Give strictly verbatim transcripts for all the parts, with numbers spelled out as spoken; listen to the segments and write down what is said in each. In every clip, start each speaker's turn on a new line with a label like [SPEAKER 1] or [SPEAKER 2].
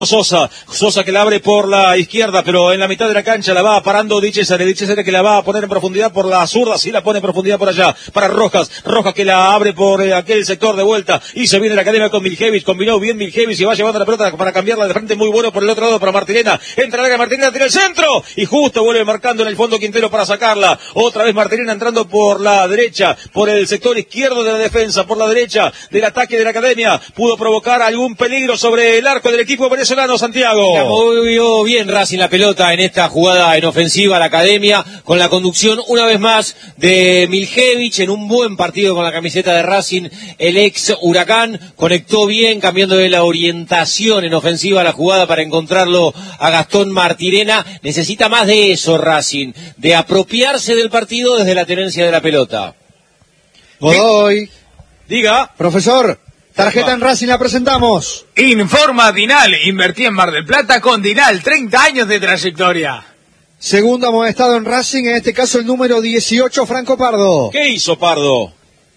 [SPEAKER 1] Sosa, Sosa que la abre por la izquierda, pero en la mitad de la cancha la va parando Di Cesare, Di Cesare que la va a poner en profundidad por la zurda, sí la pone en profundidad por allá, para Rojas, Rojas que la abre por eh, aquel sector de vuelta, y se viene la academia con Miljevich, combinó bien Miljevich y va llevando la pelota para cambiarla de frente, muy bueno por el otro lado para Martirena, entra la área Martirena, tira el centro, y justo vuelve marcando en el fondo Quintero para sacarla, otra vez Martirena entrando por la derecha, por el sector izquierdo de la defensa, por la derecha del ataque de la academia, pudo provocar algún peligro sobre el arco del equipo venezolano. Santiago.
[SPEAKER 2] La movió bien Racing la pelota en esta jugada en ofensiva, la academia, con la conducción una vez más de Miljevich en un buen partido con la camiseta de Racing, el ex Huracán, conectó bien, cambiando de la orientación en ofensiva a la jugada para encontrarlo a Gastón Martirena. Necesita más de eso Racing, de apropiarse del partido desde la tenencia de la pelota.
[SPEAKER 3] Godoy.
[SPEAKER 1] Diga.
[SPEAKER 3] Profesor. Tarjeta en Racing la presentamos.
[SPEAKER 4] Informa Dinal, invertí en Mar del Plata con Dinal, treinta años de trayectoria.
[SPEAKER 3] Segundo amonestado en Racing, en este caso el número dieciocho, Franco Pardo.
[SPEAKER 1] ¿Qué hizo Pardo?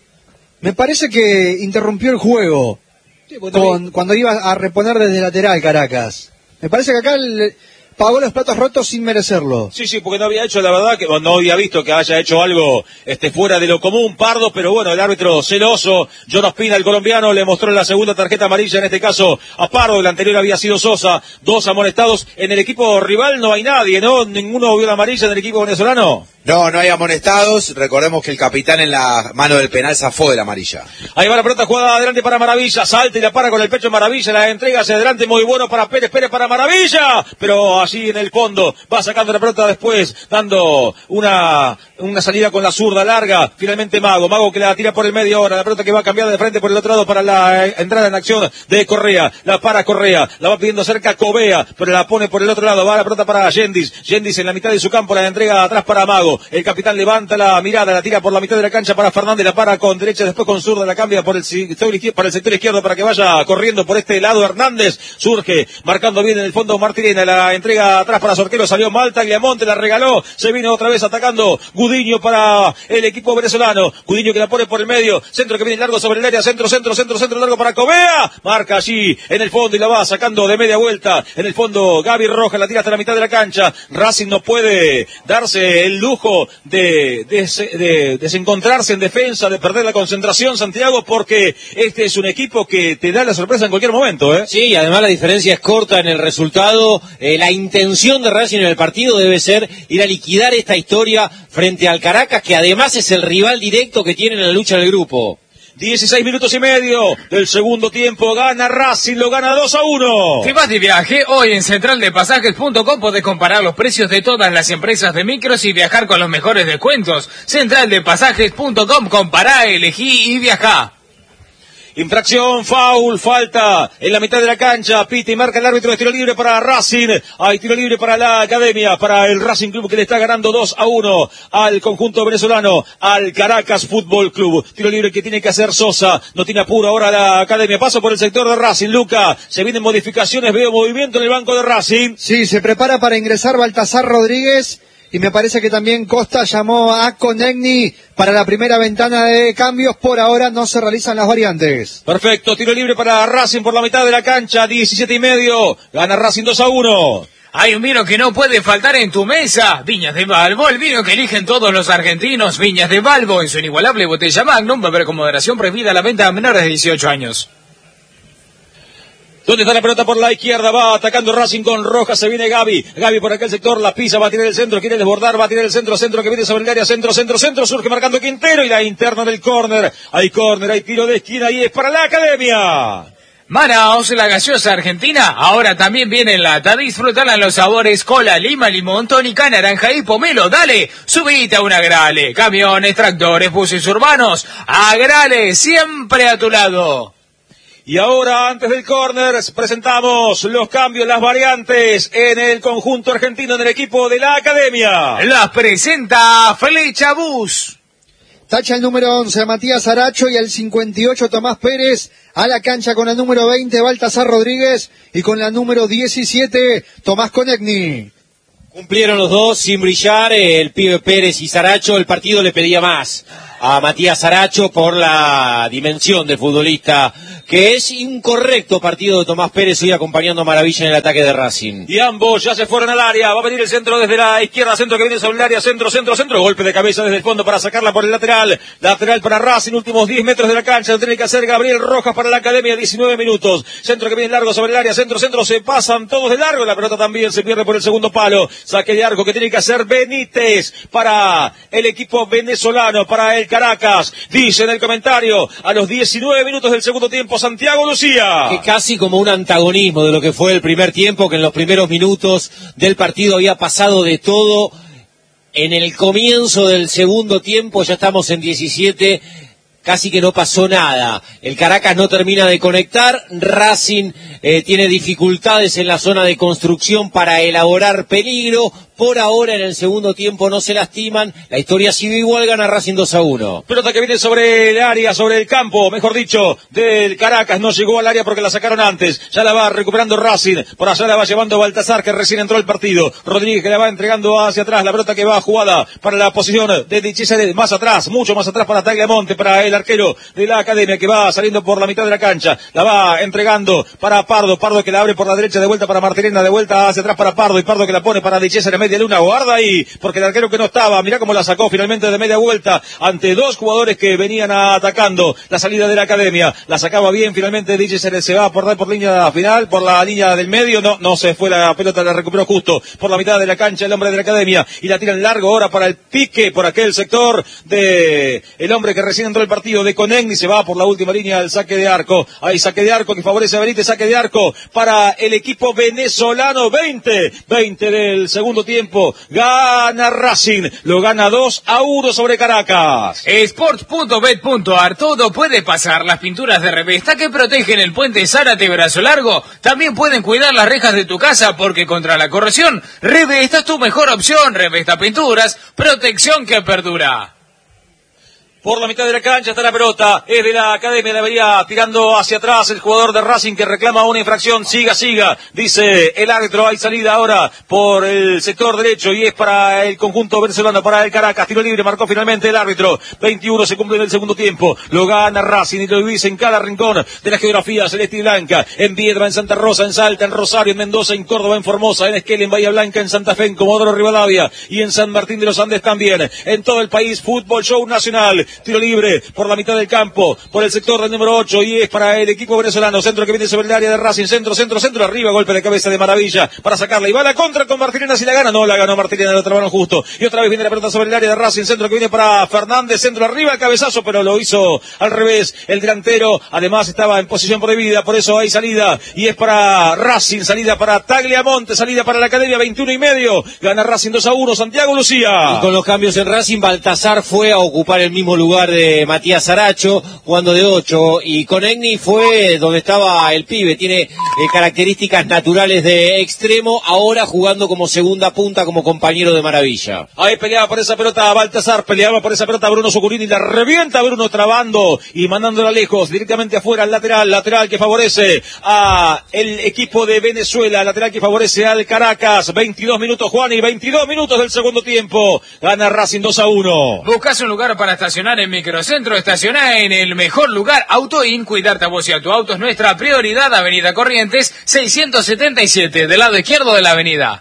[SPEAKER 3] Me parece que interrumpió el juego sí, con, cuando iba a reponer desde lateral Caracas. Me parece que acá el, pagó los platos rotos sin merecerlo.
[SPEAKER 1] Sí, sí, porque no había hecho, la verdad, que no había visto que haya hecho algo este fuera de lo común, Pardo, pero bueno, el árbitro celoso, John Ospina, el colombiano, le mostró la segunda tarjeta amarilla, en este caso a Pardo, el anterior había sido Sosa, dos amonestados. En el equipo rival no hay nadie, ¿no? ¿Ninguno vio la amarilla en el equipo venezolano?
[SPEAKER 5] No, no hay amonestados. Recordemos que el capitán en la mano del penal zafó de la amarilla.
[SPEAKER 1] Ahí va la pelota jugada adelante para Maravilla. Salta y la para con el pecho Maravilla. La entrega hacia adelante muy bueno para Pérez. Pérez para Maravilla. Pero allí en el fondo va sacando la pelota después, dando una, una salida con la zurda larga. Finalmente Mago. Mago que la tira por el medio ahora. La pelota que va a cambiar de frente por el otro lado para la entrada en acción de Correa. La para Correa. La va pidiendo cerca Covea, pero la pone por el otro lado. Va la pelota para Yendis. Yendis en la mitad de su campo. La entrega atrás para Mago. El capitán levanta la mirada, la tira por la mitad de la cancha para Fernández, la para con derecha, después con zurda, la cambia por el sector izquierdo, para el sector izquierdo para que vaya corriendo por este lado Hernández, surge, marcando bien en el fondo Martirena, la entrega atrás para Sorquero, salió Malta, Gliamonte la regaló, se vino otra vez atacando Gudiño para el equipo venezolano, Gudiño que la pone por el medio, centro que viene largo sobre el área, centro, centro, centro, centro largo para Covea, marca allí en el fondo y la va sacando de media vuelta, en el fondo Gaby Rojas la tira hasta la mitad de la cancha, Racing no puede darse el lujo De, de, de desencontrarse en defensa, de perder la concentración, Santiago, porque este es un equipo que te da la sorpresa en cualquier momento, ¿eh?
[SPEAKER 2] Sí, y además la diferencia es corta en el resultado. Eh, la intención de Racing en el partido debe ser ir a liquidar esta historia frente al Caracas, que además es el rival directo que tiene en la lucha del grupo.
[SPEAKER 1] dieciséis minutos y medio del segundo tiempo, gana Racing, lo gana dos a uno.
[SPEAKER 4] ¿Te vas de viaje? Hoy en central de pasajes punto com podés comparar los precios de todas las empresas de micros y viajar con los mejores descuentos. central de pasajes punto com, compará, elegí y viajá.
[SPEAKER 1] Infracción, foul, falta en la mitad de la cancha, pita y marca el árbitro de tiro libre para Racing, hay tiro libre para la academia, para el Racing Club que le está ganando dos a uno al conjunto venezolano, al Caracas Fútbol Club, tiro libre que tiene que hacer Sosa, no tiene apuro ahora la academia, paso por el sector de Racing, Luca, se vienen modificaciones, veo movimiento en el banco de Racing.
[SPEAKER 3] Sí, se prepara para ingresar Baltasar Rodríguez. Y me parece que también Costa llamó a Konechny para la primera ventana de cambios. Por ahora no se realizan las variantes.
[SPEAKER 1] Perfecto, tiro libre para Racing por la mitad de la cancha, diecisiete y medio. Gana Racing dos a uno.
[SPEAKER 4] Hay un vino que no puede faltar en tu mesa. Viñas de Balbo, el vino que eligen todos los argentinos. Viñas de Balbo, en su inigualable botella Magnum, beber con moderación, prohibida la venta a menores de dieciocho años.
[SPEAKER 1] ¿Dónde está la pelota por la izquierda? Va atacando Racing con Rojas, se viene Gaby. Gaby por aquel sector, la pisa, va a tirar el centro, quiere desbordar, va a tirar el centro, centro que viene sobre el área, centro, centro, centro, surge marcando Quintero y la interna del córner. Hay córner, hay tiro de esquina y es para la academia.
[SPEAKER 4] Manaos, la gaseosa argentina, ahora también viene en lata. Disfrutala en los sabores cola, lima, limón, tónica, naranja y pomelo. Dale, subite a un Agrale. Camiones, tractores, buses urbanos. Agrale, siempre a tu lado.
[SPEAKER 1] Y ahora, antes del córner, presentamos los cambios, las variantes en el conjunto argentino, en el equipo de la academia.
[SPEAKER 4] Las presenta Flecha Bus.
[SPEAKER 3] Tacha el número once, Matías Aracho, y el cincuenta y ocho, Tomás Pérez. A la cancha con el número veinte, Baltasar Rodríguez, y con la número diecisiete, Tomás Konechny.
[SPEAKER 2] Cumplieron los dos sin brillar, el pibe Pérez y Saracho. El partido le pedía más a Matías Saracho por la dimensión del futbolista que es un correcto partido de Tomás Pérez hoy acompañando a Maravilla en el ataque de Racing.
[SPEAKER 1] Y ambos ya se fueron al área, va a venir el centro desde la izquierda, centro que viene sobre el área, centro, centro, centro, golpe de cabeza desde el fondo para sacarla por el lateral, lateral para Racing, últimos diez metros de la cancha, lo tiene que hacer Gabriel Rojas para la Academia, diecinueve minutos, centro que viene largo sobre el área, centro, centro, se pasan todos de largo, la pelota también se pierde por el segundo palo, saque de arco que tiene que hacer Benítez para el equipo venezolano, para el Caracas, dice en el comentario, a los diecinueve minutos del segundo tiempo, Santiago Lucía.
[SPEAKER 2] Que casi como un antagonismo de lo que fue el primer tiempo, que en los primeros minutos del partido había pasado de todo. En el comienzo del segundo tiempo, ya estamos en diecisiete, casi que no pasó nada. El Caracas no termina de conectar, Racing eh, tiene dificultades en la zona de construcción para elaborar peligro. Por ahora en el segundo tiempo no se lastiman, la historia sigue igual, gana Racing dos a uno.
[SPEAKER 1] Pelota que viene sobre el área, sobre el campo, mejor dicho, del Caracas, no llegó al área porque la sacaron antes, ya la va recuperando Racing, por allá la va llevando Baltasar que recién entró al partido, Rodríguez que la va entregando hacia atrás, la pelota que va jugada para la posición de Dichese, más atrás, mucho más atrás para Tagliamonte, para el arquero de la Academia que va saliendo por la mitad de la cancha, la va entregando para Pardo, Pardo que la abre por la derecha de vuelta para Martirena, de vuelta hacia atrás para Pardo y Pardo que la pone para Dichese en media luna, guarda ahí, porque el arquero que no estaba, mirá cómo la sacó finalmente de media vuelta ante dos jugadores que venían atacando la salida de la Academia, la sacaba bien finalmente Dichese, se va a por, por línea final, por la línea del medio, no, no se fue la pelota, la recuperó justo por la mitad de la cancha el hombre de la Academia y la tiran largo ahora para el pique por aquel sector de el hombre que recién entró el partido de Conegni, se va por la última línea al saque de arco, hay saque de arco que favorece a Benítez, saque de arco para el equipo venezolano, veinte, veinte del segundo tiempo, gana Racing, lo gana dos a uno sobre Caracas.
[SPEAKER 4] Sports punto bet punto ar, todo puede pasar, las pinturas de Revesta que protegen el puente Zárate Brazo Largo, también pueden cuidar las rejas de tu casa porque contra la corrosión, Revesta es tu mejor opción, Revesta Pinturas, protección que perdura.
[SPEAKER 1] Por la mitad de la cancha está la pelota, es de la Academia, la vería tirando hacia atrás el jugador de Racing que reclama una infracción, siga, siga, dice el árbitro, hay salida ahora por el sector derecho y es para el conjunto venezolano, para el Caracas, tiro libre, marcó finalmente el árbitro, veintiuno se cumple en el segundo tiempo, lo gana Racing y lo dice en cada rincón de la geografía celeste y blanca, en Piedra, en Santa Rosa, en Salta, en Rosario, en Mendoza, en Córdoba, en Formosa, en Esquel, en Bahía Blanca, en Santa Fe, en Comodoro Rivadavia y en San Martín de los Andes también, en todo el país, fútbol show nacional. Tiro libre por la mitad del campo, por el sector del número ocho y es para el equipo venezolano, centro que viene sobre el área de Racing, centro, centro, centro, arriba, golpe de cabeza de Maravilla para sacarla y va a la contra con Martirena, si la gana, no la ganó Martirena, la trabaron justo y otra vez viene la pelota sobre el área de Racing, centro que viene para Fernández, centro arriba, cabezazo, pero lo hizo al revés, el delantero, además estaba en posición prohibida, por eso hay salida y es para Racing, salida para Tagliamonte, salida para la Academia, veintiuno y medio, gana Racing dos a uno, Santiago Lucía.
[SPEAKER 2] Y con los cambios en Racing, Baltasar fue a ocupar el mismo lugar de Matías Aracho, jugando de ocho, y Conegni fue donde estaba el pibe, tiene eh, características naturales de extremo, ahora jugando como segunda punta, como compañero de Maravilla.
[SPEAKER 1] Ahí peleaba por esa pelota Baltasar, peleaba por esa pelota Bruno Zucurini, la revienta Bruno trabando y mandándola lejos, directamente afuera al lateral, lateral que favorece a el equipo de Venezuela, lateral que favorece al Caracas, veintidós minutos Juan y veintidós minutos del segundo tiempo, gana Racing dos a uno.
[SPEAKER 4] ¿Buscas un lugar para estacionar en Microcentro? Estacioná en el mejor lugar, AutoIn, cuidarte a vos y a tu auto es nuestra prioridad, Avenida Corrientes, seiscientos setenta y siete, del lado izquierdo de la avenida.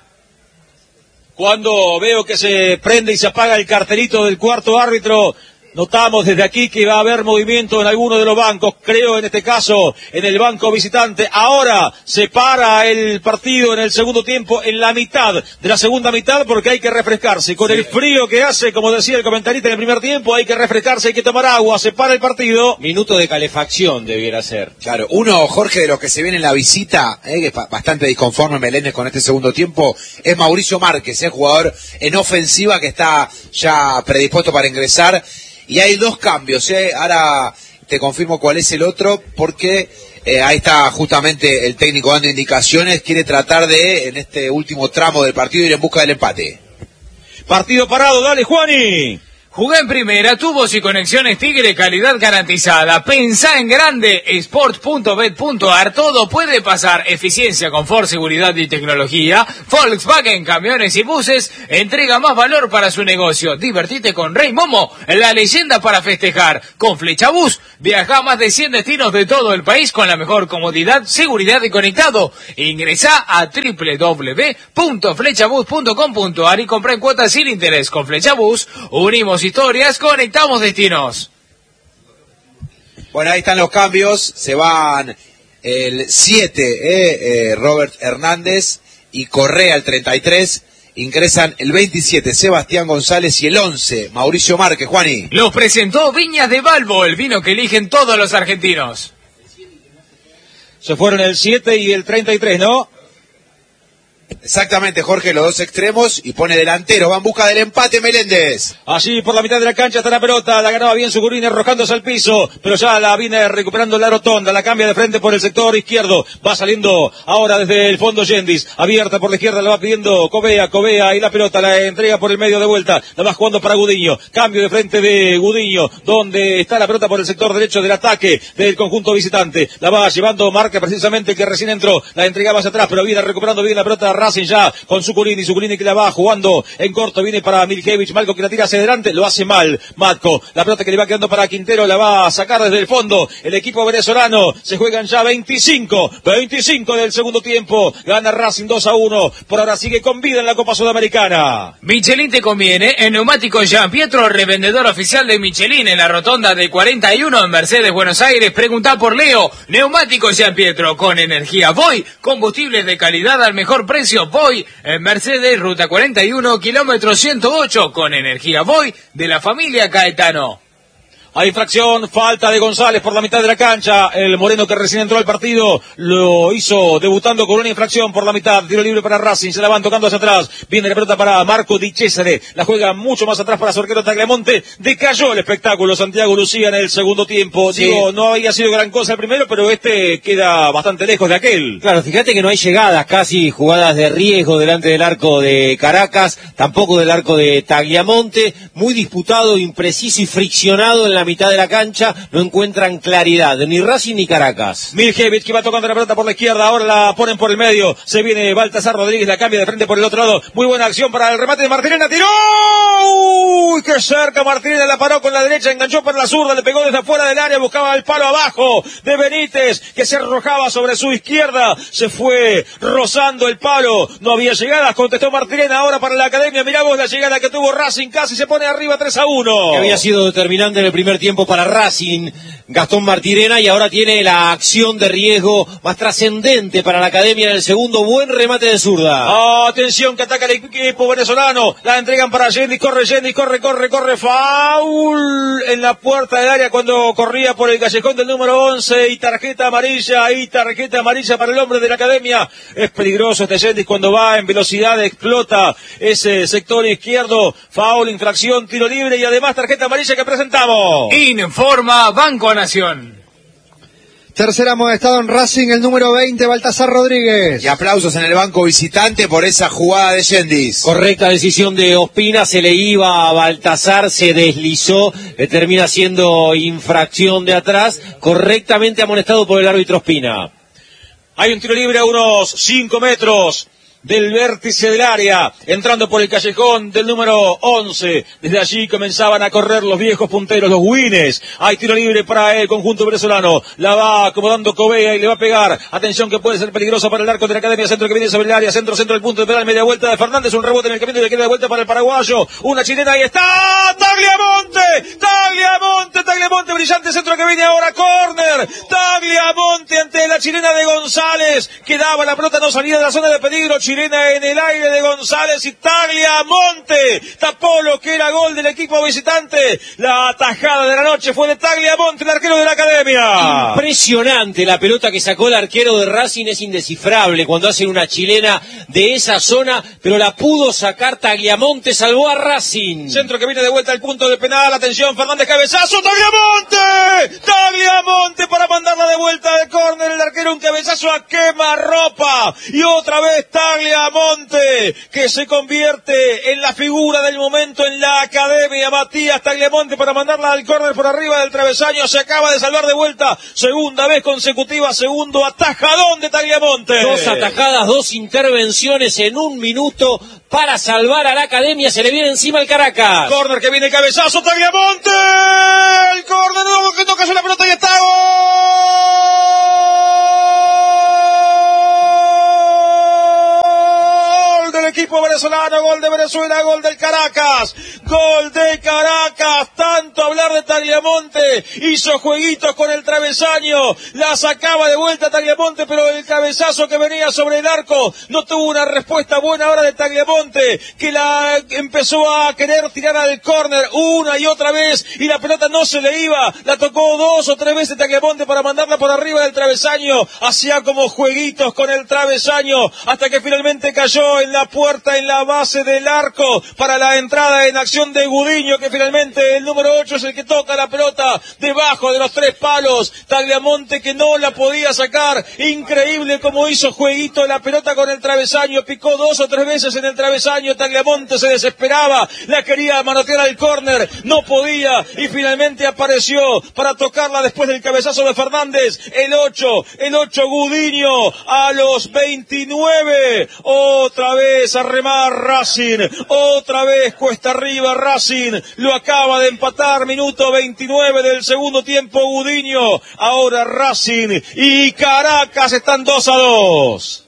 [SPEAKER 1] Cuando veo que se prende y se apaga el cartelito del cuarto árbitro, notamos desde aquí que va a haber movimiento en alguno de los bancos, creo en este caso en el banco visitante. Ahora se para el partido en el segundo tiempo, en la mitad de la segunda mitad, porque hay que refrescarse. Con sí. El frío que hace, como decía el comentarista en el primer tiempo, hay que refrescarse, hay que tomar agua, se para el partido.
[SPEAKER 2] Minuto de calefacción debiera ser.
[SPEAKER 5] Claro, uno, Jorge, de los que se viene en la visita, eh, que es bastante disconforme Meléndez con este segundo tiempo, es Mauricio Márquez, eh, jugador en ofensiva que está ya predispuesto para ingresar. Y hay dos cambios, ¿eh? Ahora te confirmo cuál es el otro, porque eh, ahí está justamente el técnico dando indicaciones, quiere tratar de, en este último tramo del partido, ir en busca del empate.
[SPEAKER 1] Partido parado, dale Juani.
[SPEAKER 4] Jugá en primera, tubos y conexiones Tigre, calidad garantizada. Pensá en grande, sport punto bet punto a r, todo puede pasar. Eficiencia, confort, seguridad y tecnología. Volkswagen, camiones y buses, entrega más valor para su negocio. Divertite con Rey Momo, la leyenda para festejar. Con Flechabús, viaja a más de cien destinos de todo el país con la mejor comodidad, seguridad y conectado. Ingresá a doble u doble u doble u punto flechabús punto com punto a r y comprá en cuotas sin interés. Con Flechabús, unimos historias, conectamos destinos.
[SPEAKER 5] Bueno, ahí están los cambios. Se van el siete, eh, eh, Robert Hernández, y Correa el treinta y tres. Ingresan el veintisiete, Sebastián González, y el once, Mauricio Márquez. Juani.
[SPEAKER 4] Los presentó Viñas de Balbo, el vino que eligen todos los argentinos.
[SPEAKER 1] Se fueron el siete y el treinta y tres, ¿no?
[SPEAKER 5] Exactamente, Jorge, los dos extremos, y pone delantero, va en busca del empate Meléndez.
[SPEAKER 1] Allí por la mitad de la cancha está la pelota, la ganaba bien Zucurini arrojándose al piso, pero ya la viene recuperando la rotonda, la cambia de frente por el sector izquierdo, va saliendo ahora desde el fondo Yendis, abierta por la izquierda, la va pidiendo Covea, Covea, y la pelota la entrega por el medio de vuelta, la va jugando para Gudiño, cambio de frente de Gudiño, donde está la pelota por el sector derecho del ataque del conjunto visitante, la va llevando Marca precisamente que recién entró, la entregaba hacia atrás, pero viene recuperando bien la pelota Racing ya con Zucurini, Zucurini que la va jugando en corto, viene para Miljevich, Malco que la tira hacia adelante, lo hace mal, Matko, la pelota que le va quedando para Quintero, la va a sacar desde el fondo, el equipo venezolano, se juegan ya veinticinco, veinticinco del segundo tiempo, gana Racing dos a uno, por ahora sigue con vida en la Copa Sudamericana.
[SPEAKER 4] Michelin te conviene, en Neumáticos Jean Pietro, revendedor oficial de Michelin en la rotonda de cuarenta y uno en Mercedes, Buenos Aires, preguntá por Leo. Neumáticos Jean Pietro, con energía Voy, combustibles de calidad al mejor precio, Voy, en Mercedes, ruta cuarenta y uno, kilómetro ciento ocho, con energía Voy, de la familia Caetano.
[SPEAKER 1] Hay infracción, falta de González por la mitad de la cancha, el moreno que recién entró al partido, lo hizo debutando con una infracción por la mitad, tiro libre para Racing, se la van tocando hacia atrás, viene la pelota para Marco Di Cesare, la juega mucho más atrás para su arquero Tagliamonte, decayó el espectáculo Santiago Lucía en el segundo tiempo, sí. Digo, no había sido gran cosa el primero, pero este queda bastante lejos de aquel.
[SPEAKER 2] Claro, fíjate que no hay llegadas, casi jugadas de riesgo delante del arco de Caracas, tampoco del arco de Tagliamonte, muy disputado, impreciso y friccionado en la mitad de la cancha, no encuentran claridad, ni Racing ni Caracas.
[SPEAKER 1] Miljevich que va tocando la pelota por la izquierda, ahora la ponen por el medio, se viene Baltasar Rodríguez, la cambia de frente por el otro lado, muy buena acción para el remate de Martirena, tiró, uy, qué cerca Martirena, la paró con la derecha, enganchó por la zurda, le pegó desde afuera del área, buscaba el palo abajo de Benítez, que se arrojaba sobre su izquierda, se fue rozando el palo, no había llegadas, contestó Martirena ahora para la Academia, mirá vos la llegada que tuvo Racing, casi se pone arriba tres a uno.
[SPEAKER 2] Que había sido determinante en el primer tiempo para Racing, Gastón Martirena, y ahora tiene la acción de riesgo más trascendente para la Academia en el segundo, buen remate de zurda.
[SPEAKER 1] Oh, atención que ataca el equipo venezolano, la entregan para Yendis, corre Yendis, corre, corre, corre, foul en la puerta del área cuando corría por el callejón del número once, y tarjeta amarilla, y tarjeta amarilla para el hombre de la Academia. Es peligroso este Yendis cuando va en velocidad, explota ese sector izquierdo, foul, infracción, tiro libre y además tarjeta amarilla que presentamos.
[SPEAKER 4] Informa Banco Nación.
[SPEAKER 3] Tercer amonestado en Racing, el número veinte, Baltasar Rodríguez.
[SPEAKER 5] Y aplausos en el banco visitante por esa jugada de Yendis.
[SPEAKER 2] Correcta decisión de Ospina, se le iba a Baltasar, se deslizó, le termina siendo infracción de atrás, correctamente amonestado por el árbitro Ospina.
[SPEAKER 1] Hay un tiro libre a unos cinco metros del vértice del área, entrando por el callejón del número once. Desde allí comenzaban a correr los viejos punteros, los Wines. Hay tiro libre para el conjunto venezolano. La va acomodando Covea y le va a pegar. Atención que puede ser peligroso para el arco de la Academia. Centro que viene sobre el área. Centro, centro del punto de penal. Media vuelta de Fernández. Un rebote en el camino y le queda de vuelta para el paraguayo. Una chilena. Ahí está. Tagliamonte. Tagliamonte. Tagliamonte. Brillante centro que viene ahora. Córner. Tagliamonte ante la chilena de González. Quedaba la pelota, no salía de la zona de peligro. Chilena en el aire de González y Tagliamonte tapó lo que era gol del equipo visitante. La atajada de la noche fue de Tagliamonte, el arquero de la Academia.
[SPEAKER 2] Impresionante, la pelota que sacó el arquero de Racing es indescifrable cuando hacen una chilena de esa zona, pero la pudo sacar Tagliamonte, salvó a Racing.
[SPEAKER 1] Centro que viene de vuelta al punto del penal. Atención, Fernández, cabezazo, Tagliamonte, Tagliamonte para mandarla de vuelta de córner. El arquero un cabezazo a quemarropa. Y otra vez Tagliamonte, que se convierte en la figura del momento en la academia. Matías Tagliamonte para mandarla al córner por arriba del travesaño. Se acaba de salvar de vuelta, segunda vez consecutiva, segundo atajadón de Tagliamonte.
[SPEAKER 2] Dos atajadas, dos intervenciones en un minuto para salvar a la academia. Se le viene encima el Caracas.
[SPEAKER 1] Córner que viene, cabezazo, Tagliamonte. El córner nuevo que toca la pelota y está gol del equipo venezolano, gol de Venezuela, gol del Caracas, gol de Caracas. Tanto hablar de Tagliamonte, hizo jueguitos con el travesaño, la sacaba de vuelta Tagliamonte, pero el cabezazo que venía sobre el arco no tuvo una respuesta buena ahora de Tagliamonte, que la empezó a querer tirar al córner una y otra vez y la pelota no se le iba, la tocó dos o tres veces Tagliamonte para mandarla por arriba del travesaño, hacía como jueguitos con el travesaño hasta que finalmente cayó en la puerta, en la base del arco para la entrada en acción de Gudiño, que finalmente el número ocho es el que toca la pelota debajo de los tres palos. Tagliamonte que no la podía sacar, increíble como hizo jueguito la pelota con el travesaño, picó dos o tres veces en el travesaño, Tagliamonte se desesperaba, la quería manotear al córner, no podía y finalmente apareció para tocarla después del cabezazo de Fernández, el ocho, el ocho Gudiño a los veintinueve, otra vez a remar Racing, otra vez cuesta arriba Racing, lo acaba de empatar, minuto veintinueve del segundo tiempo Gudiño, ahora Racing y Caracas están dos a dos.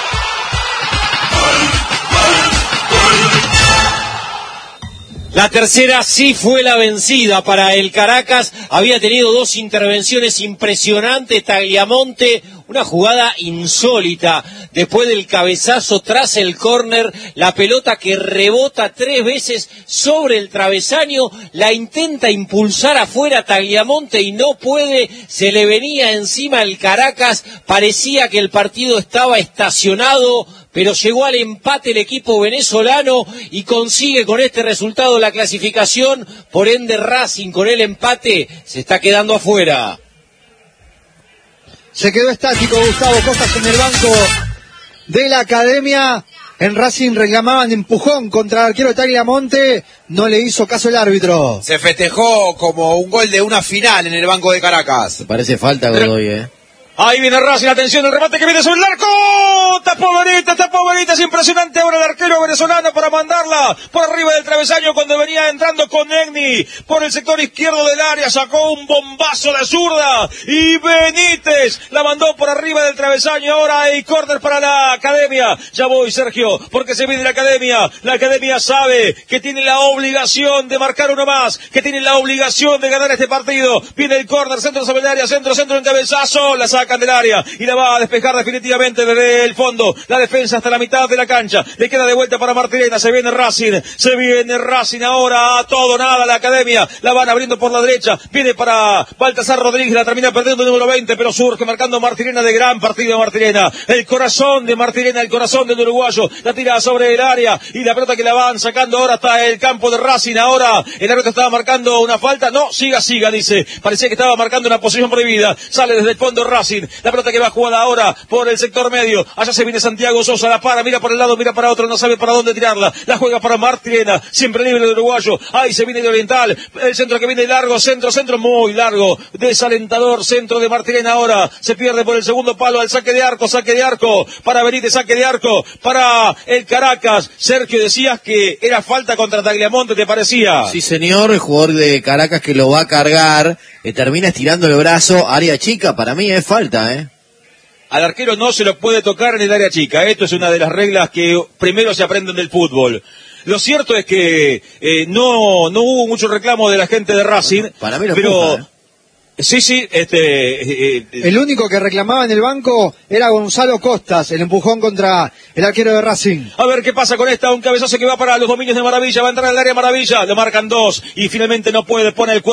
[SPEAKER 2] La tercera sí fue la vencida para el Caracas, había tenido dos intervenciones impresionantes Tagliamonte, una jugada insólita, después del cabezazo tras el córner, la pelota que rebota tres veces sobre el travesaño, la intenta impulsar afuera Tagliamonte y no puede, se le venía encima el Caracas, parecía que el partido estaba estacionado, pero llegó al empate el equipo venezolano y consigue con este resultado la clasificación, por ende Racing con el empate se está quedando afuera.
[SPEAKER 3] Se quedó estático Gustavo Costas en el banco de la academia. En Racing reclamaban empujón contra el arquero Tagliamonte, no le hizo caso el árbitro.
[SPEAKER 5] Se festejó como un gol de una final en el banco de Caracas.
[SPEAKER 6] Parece falta Godoy, eh.
[SPEAKER 1] Ahí viene Racing, atención, el remate que viene sobre el arco, tapó Benítez, tapó Benítez, impresionante ahora el arquero venezolano para mandarla por arriba del travesaño cuando venía entrando con Egni por el sector izquierdo del área, sacó un bombazo de zurda y Benítez la mandó por arriba del travesaño, ahora hay córner para la academia. Ya voy, Sergio, porque se viene la academia, la academia sabe que tiene la obligación de marcar uno más, que tiene la obligación de ganar este partido, viene el córner, centro sobre el área, centro, centro en cabezazo, la saca del área y la va a despejar definitivamente desde el fondo, la defensa hasta la mitad de la cancha, le queda de vuelta para Martirena, se viene Racing, se viene Racing ahora a todo nada la academia, la van abriendo por la derecha, viene para Baltasar Rodríguez, la termina perdiendo el número veinte, pero surge marcando Martirena, de gran partido Martirena, el corazón de Martirena, el corazón del uruguayo, la tira sobre el área y la pelota que la van sacando ahora hasta el campo de Racing, ahora el árbitro estaba marcando una falta, no, siga, siga, dice, parecía que estaba marcando una posición prohibida, sale desde el fondo Racing, la pelota que va jugada ahora por el sector medio, allá se viene Santiago Sosa, la para, mira por el lado, mira para otro, no sabe para dónde tirarla, la juega para Martirena, siempre libre el uruguayo, ahí se viene de Oriental, el centro que viene largo, centro, centro muy largo, desalentador, centro de Martirena ahora, se pierde por el segundo palo al saque de arco, saque de arco, para Benítez, saque de arco, para el Caracas. Sergio, decías que era falta contra Tagliamonte, ¿te parecía?
[SPEAKER 6] Sí señor, el jugador de Caracas que lo va a cargar, eh, termina estirando el brazo, área chica, para mí es falta, eh.
[SPEAKER 1] Al arquero no se lo puede tocar en el área chica. Esto es una de las reglas que primero se aprenden del fútbol. Lo cierto es que eh, no no hubo mucho reclamo de la gente de Racing.
[SPEAKER 6] Para mí lo
[SPEAKER 1] pero
[SPEAKER 6] empuja, ¿eh?
[SPEAKER 1] Sí, sí, este... Eh, eh,
[SPEAKER 3] el único que reclamaba en el banco era Gonzalo Costas, el empujón contra el arquero de Racing.
[SPEAKER 1] A ver qué pasa con esta, un cabezazo que va para los dominios de Maravilla, va a entrar al área Maravilla, le marcan dos, y finalmente no puede, pone el cuerpo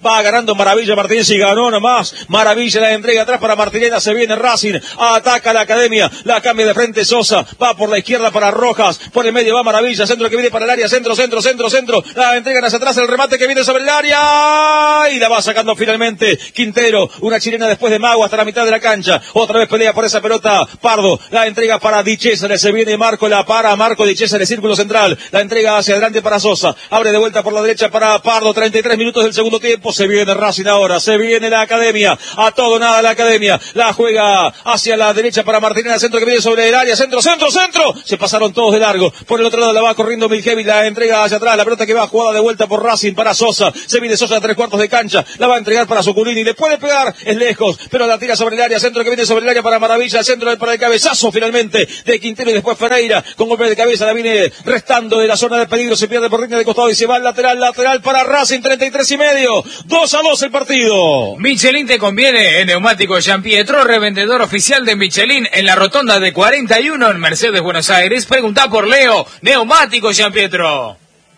[SPEAKER 1] va ganando Maravilla Martínez y ganó nomás. Maravilla la entrega atrás para Martirena, se viene Racing, ataca la academia, la cambia de frente Sosa, va por la izquierda para Rojas, por el medio va Maravilla, centro que viene para el área, centro, centro, centro, centro, la entregan hacia atrás, el remate que viene sobre el área, y la va sacando finalmente Quintero, una chilena después de Mago hasta la mitad de la cancha, otra vez pelea por esa pelota, Pardo, la entrega para Di Cesare, se viene Marco, la para Marco Di Cesare, círculo central, la entrega hacia adelante para Sosa, abre de vuelta por la derecha para Pardo, treinta y tres minutos del segundo tiempo, se viene Racing ahora, se viene la academia, a todo nada la academia, la juega hacia la derecha para Martinena, centro que viene sobre el área, centro, centro, centro, se pasaron todos de largo, por el otro lado la va corriendo Miljevic, la entrega hacia atrás, la pelota que va jugada de vuelta por Racing para Sosa, se viene Sosa a tres cuartos de cancha, la va a entregar para Zuculini, le puede pegar, es lejos, pero la tira sobre el área, centro que viene sobre el área para Maravilla, centro para el cabezazo finalmente de Quintero y después Ferreira, con golpe de cabeza la viene restando de la zona de peligro, se pierde por línea de costado y se va al lateral, lateral para Racing, treinta y tres y medio, dos a dos el partido.
[SPEAKER 4] Michelin te conviene en Neumáticos Gianpietro, revendedor oficial de Michelin en la rotonda de cuarenta y uno en Mercedes, Buenos Aires. Preguntá por Leo, Neumáticos Gianpietro.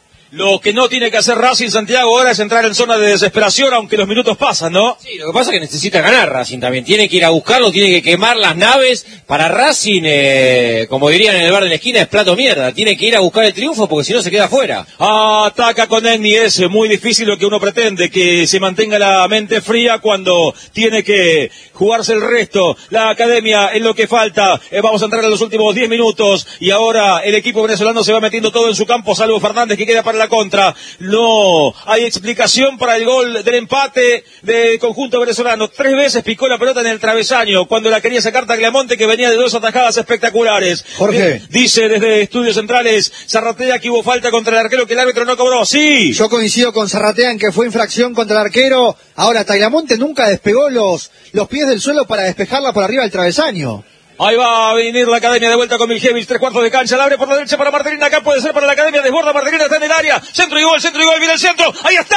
[SPEAKER 1] Lo que no tiene que hacer Racing, Santiago, ahora es entrar en zona de desesperación, aunque los minutos pasan, ¿no?
[SPEAKER 2] Sí, lo que pasa es que necesita ganar Racing también. Tiene que ir a buscarlo, tiene que quemar las naves. Para Racing, eh, como dirían en el bar de la esquina, es plato mierda. Tiene que ir a buscar el triunfo porque si no se queda fuera.
[SPEAKER 1] Ataca con Egni, es muy difícil lo que uno pretende, que se mantenga la mente fría cuando tiene que jugarse el resto. La academia es lo que falta. Eh, vamos a entrar en los últimos diez minutos y ahora el equipo venezolano se va metiendo todo en su campo, salvo Fernández que queda para la contra. No hay explicación para el gol del empate del conjunto venezolano. Tres veces picó la pelota en el travesaño cuando la quería sacar Tagliamonte, que venía de dos atajadas espectaculares.
[SPEAKER 3] Jorge.
[SPEAKER 1] Dice desde Estudios Centrales Zarratea que hubo falta contra el arquero que el árbitro no cobró. Sí.
[SPEAKER 3] Yo coincido con Zarratea en que fue infracción contra el arquero. Ahora, Tagliamonte nunca despegó los, los pies del suelo para despejarla por arriba del travesaño.
[SPEAKER 1] Ahí va a venir la academia de vuelta con Miljevic, tres cuartos de cancha, la abre por la derecha para Martirena, acá puede ser para la academia, desborda Martirena, está en el área, centro y gol, centro y gol, viene el centro, ahí está,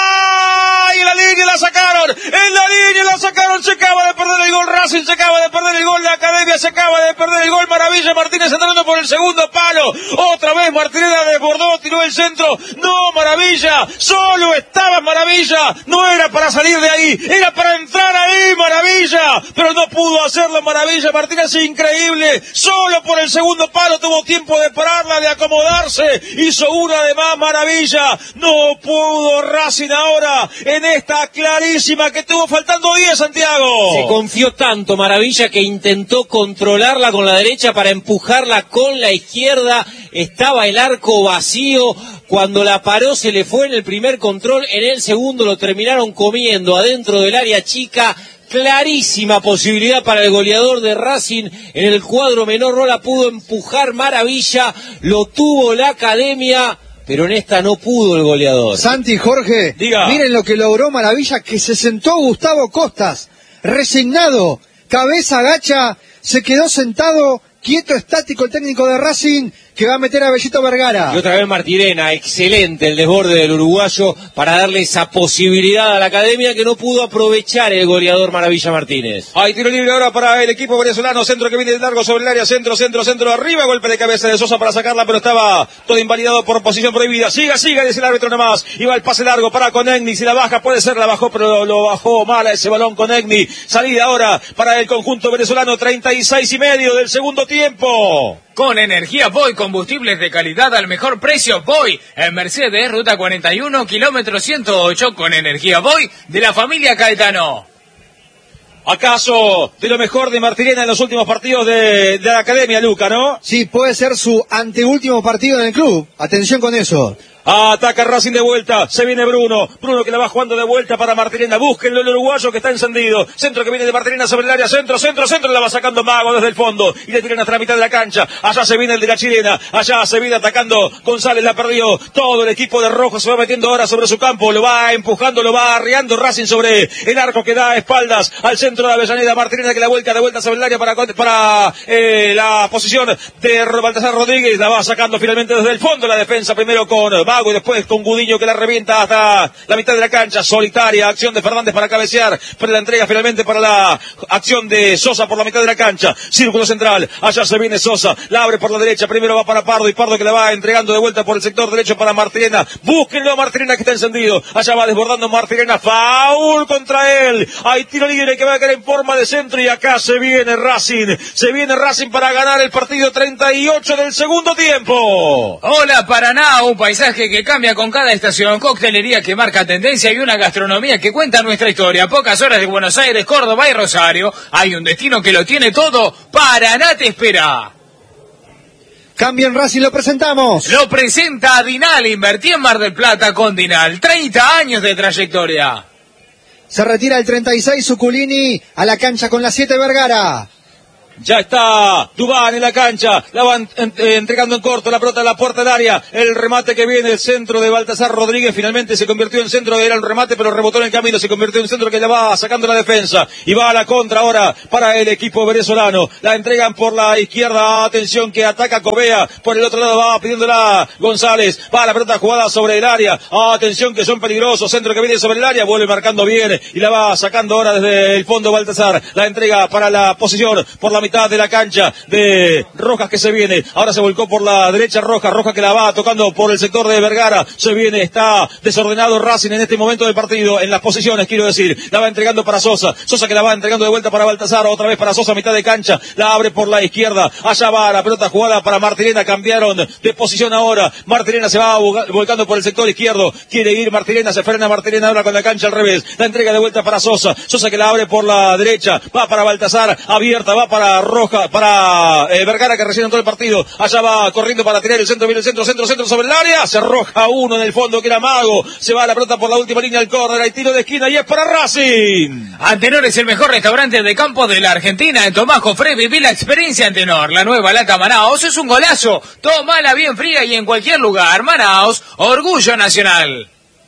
[SPEAKER 1] y en la línea la sacaron, en la línea la sacaron, se acaba de perder el gol Racing, se acaba de perder el gol la academia, se acaba de perder el gol Maravilla, Martínez entrando por el segundo palo, otra vez Martirena desbordó, tiró el centro, no Maravilla, solo estaba Maravilla, no era para salir de ahí, era para entrar ahí Maravilla, pero no pudo hacerlo Maravilla, Martínez increíble, solo por el segundo palo tuvo tiempo de pararla, de acomodarse, hizo una de más Maravilla, no pudo Racing ahora en esta clarísima que tuvo faltando diez, Santiago.
[SPEAKER 2] Se confió tanto Maravilla que intentó controlarla con la derecha para empujarla con la izquierda, estaba el arco vacío, cuando la paró se le fue en el primer control, en el segundo lo terminaron comiendo adentro del área chica. Clarísima posibilidad para el goleador de Racing en el cuadro menor, no la pudo empujar Maravilla, lo tuvo la academia, pero en esta no pudo el goleador.
[SPEAKER 3] Santi, Jorge,
[SPEAKER 1] diga.
[SPEAKER 3] Miren lo que logró Maravilla, que se sentó Gustavo Costas, resignado, cabeza agacha, se quedó sentado, quieto, estático el técnico de Racing, que va a meter a Bellito Vergara.
[SPEAKER 2] Y otra vez Martirena, excelente el desborde del uruguayo para darle esa posibilidad a la academia que no pudo aprovechar el goleador Maravilla Martínez.
[SPEAKER 1] Hay tiro libre ahora para el equipo venezolano, centro que viene de largo sobre el área, centro, centro, centro, arriba, golpe de cabeza de Sosa para sacarla, pero estaba todo invalidado por posición prohibida. Siga, siga, dice el árbitro nomás. Iba el pase largo para Conegni, si la baja puede ser, la bajó, pero lo bajó mal ese balón Conegni. Salida ahora para el conjunto venezolano, treinta y seis y medio del segundo tiempo.
[SPEAKER 4] Con energía Voy, combustibles de calidad al mejor precio. Voy en Mercedes, ruta cuarenta y uno, kilómetro ciento ocho, con energía Voy de la familia Caetano.
[SPEAKER 1] ¿Acaso de lo mejor de Martirena en los últimos partidos de, de la academia, Luca, no?
[SPEAKER 3] Sí, puede ser su anteúltimo partido en el club. Atención con eso.
[SPEAKER 1] Ataca Racing de vuelta, se viene Bruno, Bruno que la va jugando de vuelta para Martirena, búsquenlo el uruguayo que está encendido, centro que viene de Martirena sobre el área, centro, centro, centro, la va sacando Mago desde el fondo, y le tiran hasta la mitad de la cancha, allá se viene el de la chilena, allá se viene atacando, González la perdió, todo el equipo de rojo se va metiendo ahora sobre su campo, lo va empujando, lo va arriando Racing sobre el arco que da espaldas al centro de Avellaneda, Martirena que la vuelca de vuelta sobre el área para, para eh, la posición de Baltasar Rodríguez, la va sacando finalmente desde el fondo la defensa, primero con Mago y después con Gudiño que la revienta hasta la mitad de la cancha. Solitaria acción de Fernández para cabecear, pero la entrega finalmente para la acción de Sosa por la mitad de la cancha. Círculo central, allá se viene Sosa, la abre por la derecha, primero va para Pardo y Pardo que la va entregando de vuelta por el sector derecho para Martirena. Búsquenlo a Martirena que está encendido, allá va desbordando Martirena, foul contra él. Hay tiro libre que va a caer en forma de centro y acá se viene Racing, se viene Racing para ganar el partido treinta y ocho del segundo tiempo.
[SPEAKER 4] Hola Paraná, un paisaje que cambia con cada estación, coctelería que marca tendencia y una gastronomía que cuenta nuestra historia. Pocas horas de Buenos Aires, Córdoba y Rosario, hay un destino que lo tiene todo. Paraná te espera.
[SPEAKER 3] Cambio en Racing, lo presentamos.
[SPEAKER 4] Lo presenta Dinal, invertí en Mar del Plata con Dinal, treinta años de trayectoria.
[SPEAKER 3] Se retira el treinta y seis Suculini a la cancha con la siete Vergara.
[SPEAKER 1] Ya está Dubán en la cancha, la van eh, entregando en corto, la pelota a la puerta del área, el remate que viene, el centro de Baltasar Rodríguez, finalmente se convirtió en centro, era un remate pero rebotó en el camino, se convirtió en centro que la va sacando la defensa, y va a la contra ahora para el equipo venezolano, la entregan por la izquierda, atención que ataca Covea, por el otro lado va pidiéndola González, va a la pelota jugada sobre el área, atención que son peligrosos, centro que viene sobre el área, vuelve marcando bien, y la va sacando ahora desde el fondo Baltasar, la entrega para la posición, por la mitad de la cancha de Rojas que se viene, ahora se volcó por la derecha Rojas, Rojas que la va tocando por el sector de Vergara, se viene, está desordenado Racing en este momento del partido, en las posiciones quiero decir, la va entregando para Sosa, Sosa que la va entregando de vuelta para Baltasar, otra vez para Sosa, mitad de cancha, la abre por la izquierda, allá va la pelota jugada para Martirena, cambiaron de posición ahora, Martirena se va volcando por el sector izquierdo, quiere ir Martirena, se frena Martirena ahora con la cancha al revés, la entrega de vuelta para Sosa, Sosa que la abre por la derecha, va para Baltasar, abierta, va para Roja, para eh, Vergara que recién entró el partido, allá va corriendo para tirar el centro, viene el centro, centro, centro sobre el área, se arroja uno en el fondo que era Mago, se va la pelota por la última línea del córner, hay tiro de esquina y es para Racing.
[SPEAKER 4] Antenor es el mejor restaurante de campo de la Argentina, en Tomás Jofré viví la experiencia Antenor, la nueva lata Manaos es un golazo, tómala bien fría y en cualquier lugar, Manaos, orgullo nacional.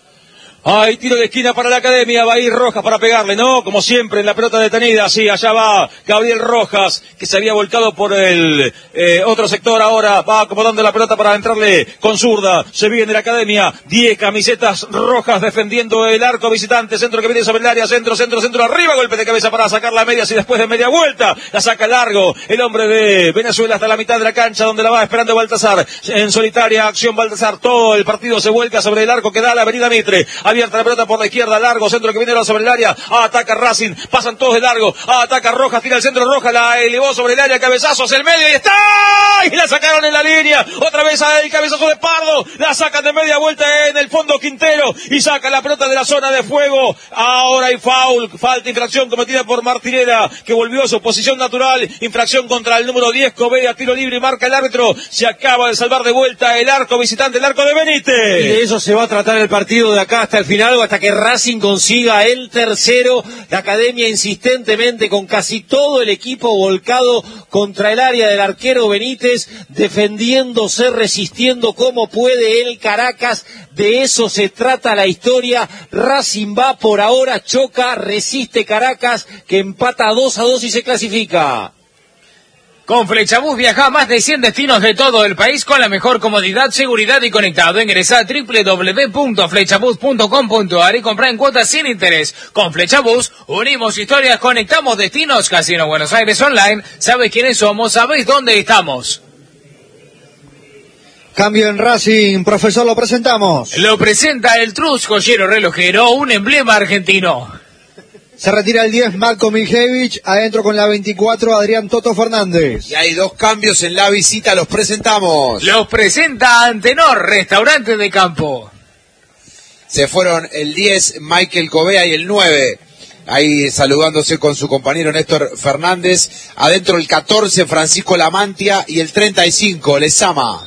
[SPEAKER 1] Hay tiro de esquina para la Academia, va a ir Rojas para pegarle, ¿no? Como siempre en la pelota detenida, sí, allá va Gabriel Rojas, que se había volcado por el eh, otro sector ahora, va acomodando la pelota para entrarle con zurda, se viene la Academia, diez camisetas rojas defendiendo el arco visitante, centro que viene sobre el área, centro, centro, centro, arriba, golpe de cabeza para sacar la media, y después de media vuelta, la saca largo, el hombre de Venezuela hasta la mitad de la cancha, donde la va esperando Baltasar, en solitaria acción Baltasar, todo el partido se vuelca sobre el arco que da la avenida Mitre, abierta la pelota por la izquierda, largo, centro que viene sobre el área, ataca Racing, pasan todos de largo, ataca Rojas, tira el centro, Rojas la elevó sobre el área, cabezazos, el medio y está, y la sacaron en la línea, otra vez el cabezazo de Pardo, la sacan de media vuelta en el fondo Quintero, y saca la pelota de la zona de fuego, ahora hay foul, falta, infracción cometida por Martirena, que volvió a su posición natural, infracción contra el número diez, Covea, tiro libre y marca el árbitro, se acaba de salvar de vuelta el arco visitante, el arco de Benítez.
[SPEAKER 2] Y de eso se va a tratar el partido de acá hasta el final, hasta que Racing consiga el tercero. La Academia insistentemente con casi todo el equipo volcado contra el área del arquero Benítez, defendiéndose, resistiendo como puede el Caracas. De eso se trata la historia. Racing va por ahora, choca, resiste Caracas, que empata dos a dos y se clasifica.
[SPEAKER 4] Con Flechabús viaja a más de cien destinos de todo el país con la mejor comodidad, seguridad y conectado. Ingresa a doble u doble u doble u punto flechabús punto com punto a r y compra en cuotas sin interés. Con Flechabús unimos historias, conectamos destinos. Casino Buenos Aires Online. ¿Sabes quiénes somos? ¿Sabés dónde estamos?
[SPEAKER 3] Cambio en Racing, profesor, lo presentamos.
[SPEAKER 4] Lo presenta el Trus Joyero Relojero, un emblema argentino.
[SPEAKER 3] Se retira el diez, Marco Miljevich, adentro con la veinticuatro, Adrián Toto Fernández.
[SPEAKER 5] Y hay dos cambios en la visita, los presentamos.
[SPEAKER 4] Los presenta Antenor, restaurante de campo.
[SPEAKER 5] Se fueron el diez, Michael Covea, y el nueve, ahí saludándose con su compañero Néstor Fernández. Adentro el catorce, Francisco Lamantia, y el treinta y cinco, Lezama.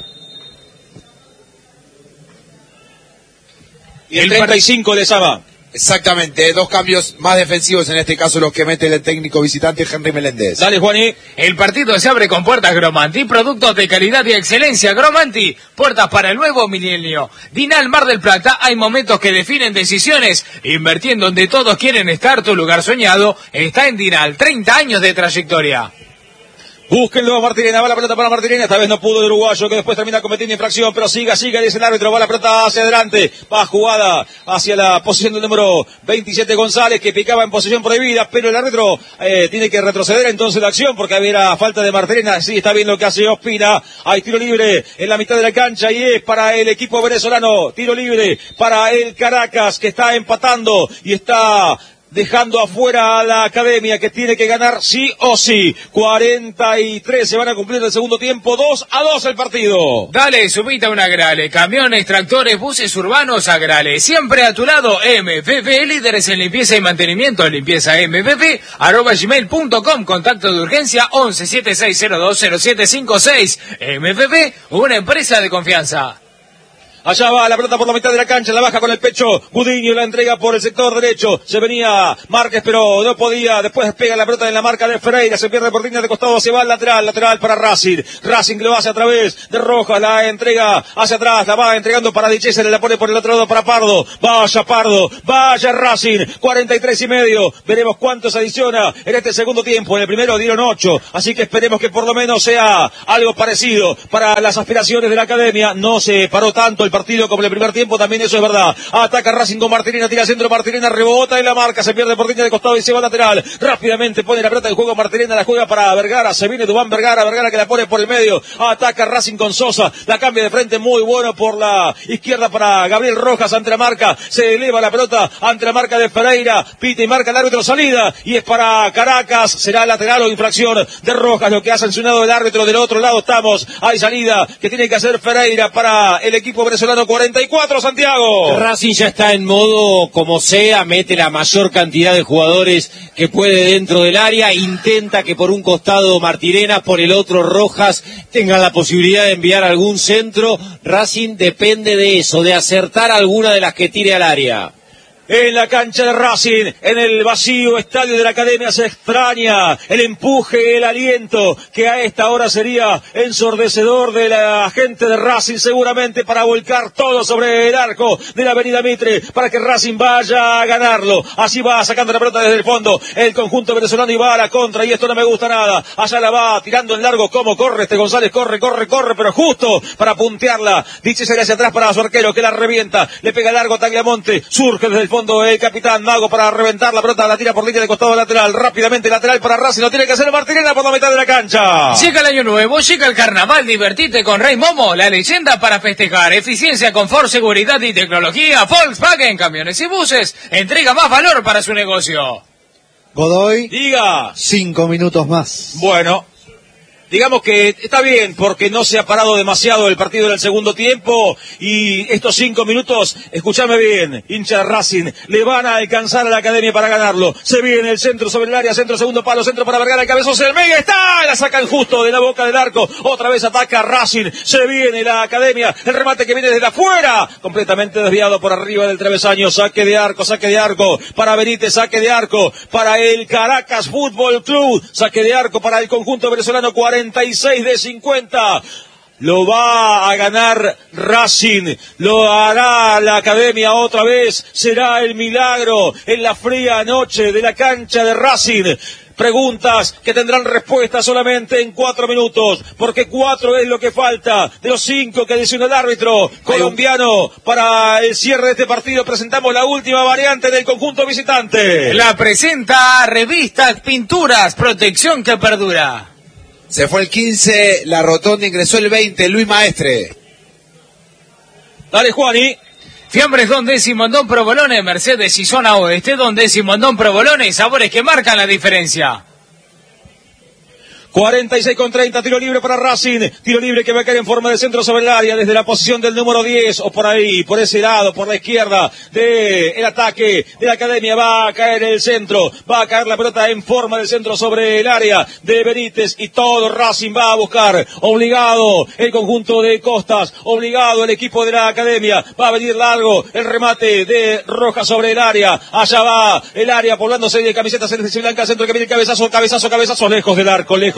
[SPEAKER 1] Y el treinta y cinco, Lezama.
[SPEAKER 5] Exactamente, dos cambios más defensivos, en este caso los que mete el técnico visitante Henry Meléndez.
[SPEAKER 1] Dale, Juaní.
[SPEAKER 4] El partido se abre con puertas Gromanti, productos de calidad y excelencia. Gromanti, puertas para el nuevo milenio. Dinal Mar del Plata, hay momentos que definen decisiones. Invirtiendo donde todos quieren estar, tu lugar soñado está en Dinal, treinta años de trayectoria.
[SPEAKER 1] Búsquenlo a Martirena, va la pelota para Martirena, esta vez no pudo el uruguayo, que después termina cometiendo infracción, pero siga, siga, dice el árbitro, va la pelota hacia adelante, va jugada hacia la posición del número veintisiete González, que picaba en posición prohibida, pero el árbitro eh, tiene que retroceder entonces la acción, porque había falta de Martirena, sí, está bien lo que hace Ospina, hay tiro libre en la mitad de la cancha, y es para el equipo venezolano, tiro libre para el Caracas, que está empatando, y está dejando afuera a la Academia, que tiene que ganar sí o sí. cuarenta y tres se van a cumplir el segundo tiempo, dos a dos el partido.
[SPEAKER 4] Dale, subite a una Agrale, camiones, tractores, buses urbanos, Agrale, siempre a tu lado. M P P, líderes en limpieza y mantenimiento, limpieza M P P, arroba gmail punto com, contacto de urgencia once setenta y seis cero dos cero siete cinco seis. M P P, una empresa de confianza.
[SPEAKER 1] Allá va la pelota por la mitad de la cancha, la baja con el pecho, Gudiño la entrega por el sector derecho, se venía Márquez pero no podía, después pega la pelota en la marca de Ferreira, se pierde por línea de costado, se va al lateral, lateral para Racing, Racing lo hace a través de Rojas, la entrega hacia atrás, la va entregando para Dichese, la pone por el otro lado para Pardo, vaya Pardo, vaya Racing, cuarenta y tres y medio, veremos cuánto se adiciona en este segundo tiempo, en el primero dieron ocho, así que esperemos que por lo menos sea algo parecido para las aspiraciones de la Academia, no se paró tanto el partido como en el primer tiempo, también eso es verdad. Ataca Racing con Martirena, tira centro, Martirena rebota en la marca, se pierde por línea de costado y se va lateral. Rápidamente pone la pelota en juego Martirena, la juega para Vergara, se viene Dubán Vergara, Vergara que la pone por el medio. Ataca Racing con Sosa, la cambia de frente muy bueno por la izquierda para Gabriel Rojas ante la marca. Se eleva la pelota ante la marca de Ferreira, pita y marca el árbitro salida y es para Caracas, será lateral o infracción de Rojas, lo que ha sancionado el árbitro. Del otro lado estamos, hay salida que tiene que hacer Ferreira para el equipo venezolano. cuarenta y cuatro, Santiago.
[SPEAKER 2] Racing ya está en modo como sea, mete la mayor cantidad de jugadores que puede dentro del área, intenta que por un costado Martirena, por el otro Rojas tengan la posibilidad de enviar algún centro. Racing depende de eso, de acertar alguna de las que tire al área.
[SPEAKER 1] En la cancha de Racing, en el vacío estadio de la Academia, se extraña el empuje, el aliento, que a esta hora sería ensordecedor de la gente de Racing, seguramente para volcar todo sobre el arco de la avenida Mitre, para que Racing vaya a ganarlo. Así va sacando la pelota desde el fondo, el conjunto venezolano, y va a la contra, y esto no me gusta nada. Allá la va tirando en largo, como corre este González, corre, corre, corre, pero justo para puntearla. Dice ser hacia atrás para su arquero, que la revienta, le pega largo Tagliamonte, surge desde el fondo el capitán Mago para reventar la pelota, la tira por línea de costado lateral, rápidamente lateral para Racing, lo tiene que hacer Martirena por la mitad de la cancha.
[SPEAKER 4] Llega el año nuevo, llega el carnaval, divertite con Rey Momo, la leyenda para festejar, eficiencia, confort, seguridad y tecnología. Volkswagen, camiones y buses, entrega más valor para su negocio.
[SPEAKER 3] Godoy,
[SPEAKER 1] Diga.
[SPEAKER 3] Cinco minutos más.
[SPEAKER 1] Bueno, digamos que está bien porque no se ha parado demasiado el partido en el segundo tiempo y estos cinco minutos, escúchame bien, hincha de Racing, le van a alcanzar a la Academia para ganarlo. Se viene el centro sobre el área, centro, segundo palo, centro para Vergara, el cabezón, el mega está, la sacan justo de la boca del arco, otra vez ataca Racing, se viene la Academia, el remate que viene desde afuera, completamente desviado por arriba del travesaño, saque de arco, saque de arco para Benítez, saque de arco para el Caracas Fútbol Club, saque de arco para el conjunto venezolano, cuarenta y seis de cincuenta. Lo va a ganar Racing, lo hará la Academia otra vez, será el milagro en la fría noche de la cancha de Racing. Preguntas que tendrán respuesta solamente en cuatro minutos, porque cuatro es lo que falta de los cinco que adiciona el árbitro colombiano. Para el cierre de este partido presentamos la última variante del conjunto visitante.
[SPEAKER 4] La presenta Revistas Pinturas, protección que perdura.
[SPEAKER 5] Se fue el quince, la rotonda ingresó el veinte, Luis Maestre.
[SPEAKER 1] Dale, Juani.
[SPEAKER 4] Fiambres Don Décimo, Don Provolone, Mercedes y Zona Oeste, Don Décimo, Don Provolone, sabores que marcan la diferencia.
[SPEAKER 1] cuarenta y seis con treinta, tiro libre para Racing, tiro libre que va a caer en forma de centro sobre el área, desde la posición del número diez, o por ahí, por ese lado, por la izquierda, de el ataque de la Academia, va a caer el centro, va a caer la pelota en forma de centro sobre el área de Benítez, y todo Racing va a buscar, obligado el conjunto de Costas, obligado el equipo de la Academia, va a venir largo el remate de Rojas sobre el área, allá va el área poblándose de camisetas celeste y blanca, centro que viene el cabezazo, cabezazo, cabezazo, lejos del arco, lejos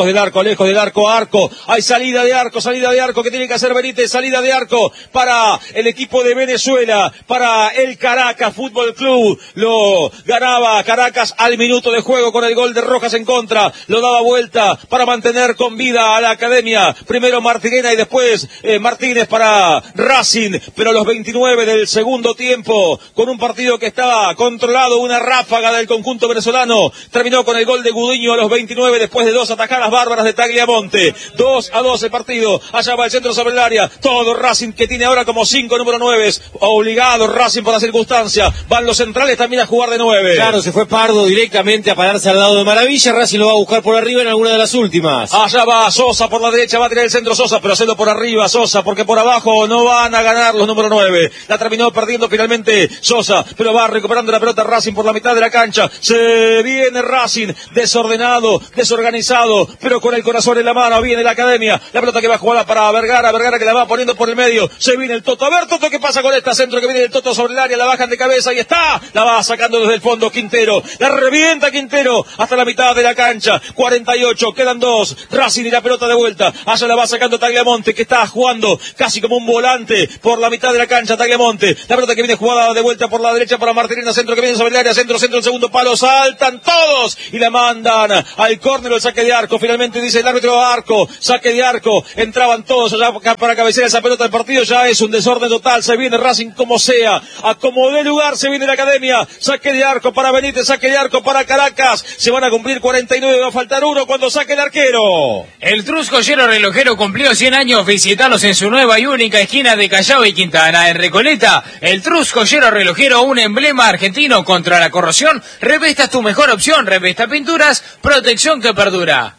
[SPEAKER 1] del arco, lejos del arco, arco. Hay salida de arco, salida de arco que tiene que hacer Benítez, salida de arco para el equipo de Venezuela, para el Caracas Fútbol Club. Lo ganaba Caracas al minuto de juego con el gol de Rojas en contra. Lo daba vuelta para mantener con vida a la academia. Primero Martirena y después eh, Martínez para Racing. Pero a los veintinueve del segundo tiempo, con un partido que estaba controlado, una ráfaga del conjunto venezolano, terminó con el gol de Gudiño a los veintinueve después de dos atajadas bárbaras de Tagliamonte. dos a dos el partido. Allá va el centro sobre el área. Todo Racing que tiene ahora como cinco número nueve. Obligado Racing por la circunstancia. Van los centrales también a jugar de nueve.
[SPEAKER 2] Claro, se fue Pardo directamente a pararse al lado de Maravilla. Racing lo va a buscar por arriba en alguna de las últimas.
[SPEAKER 1] Allá va Sosa por la derecha, va a tirar el centro Sosa, pero hacerlo por arriba Sosa, porque por abajo no van a ganar los número nueve. La terminó perdiendo finalmente Sosa, pero va recuperando la pelota Racing por la mitad de la cancha. Se viene Racing, desordenado, desorganizado, pero con el corazón en la mano. Viene la academia, la pelota que va a jugar para Vergara, Vergara que la va poniendo por el medio. Se viene el Toto, a ver Toto qué pasa con esta centro que viene el Toto sobre el área, la bajan de cabeza y está, la va sacando desde el fondo Quintero, la revienta Quintero hasta la mitad de la cancha. cuarenta y ocho, quedan dos, Racing y la pelota de vuelta. Allá la va sacando Tagliamonte, que está jugando casi como un volante por la mitad de la cancha. Tagliamonte, la pelota que viene jugada de vuelta por la derecha para Martirena, centro que viene sobre el área, centro, centro, el segundo palo, saltan todos y la mandan al córner, el saque de arco. Finalmente dice el árbitro arco, saque de arco, entraban todos allá para cabecear esa pelota. El partido ya es un desorden total, se viene Racing como sea, a como de lugar se viene la academia, saque de arco para Benítez, saque de arco para Caracas, se van a cumplir cuarenta y nueve, va a faltar uno cuando saque el arquero.
[SPEAKER 4] El Truscollero Relojero cumplió cien años. Visitalos en su nueva y única esquina de Callao y Quintana. En Recoleta, el Truscollero Relojero, un emblema argentino contra la corrosión. Revesta es tu mejor opción. Revesta Pinturas, protección que perdura.